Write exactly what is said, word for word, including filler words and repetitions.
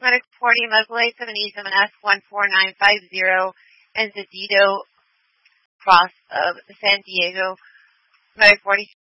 Medic forty, Muscle seven E seven S one four nine five zero, and Zedito Cross of San Diego. Medic forty